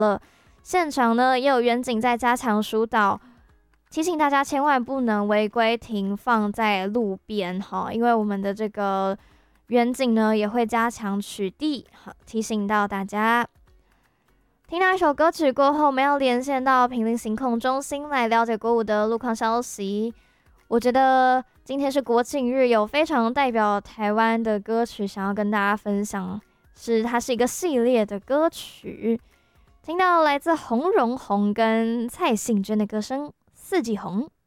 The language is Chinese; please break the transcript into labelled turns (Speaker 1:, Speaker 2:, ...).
Speaker 1: 现场呢也有远景在加强疏导，提醒大家千万不能违规停放在路边哈，因为我们的这个远景呢也会加强取缔，好提醒到大家。听到一首歌曲过后，我们要连线到坪林行控中心来了解国五的路况消息。我觉得今天是国庆日，有非常代表台湾的歌曲想要跟大家分享，它是一个系列的歌曲。听到来自洪荣宏跟蔡幸娟的歌声《四季红》。